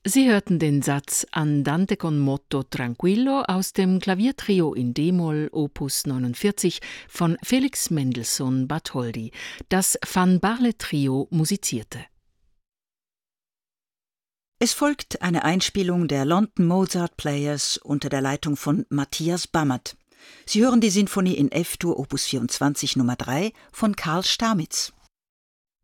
Sie hörten den Satz Andante con moto tranquillo aus dem Klaviertrio in D-Moll Opus 49 von Felix Mendelssohn Bartholdy, das Van Baarle Trio musizierte. Es folgt eine Einspielung der London Mozart Players unter der Leitung von Matthias Bammert. Sie hören die Sinfonie in F-Dur Opus 24 Nummer 3 von Karl Stamitz.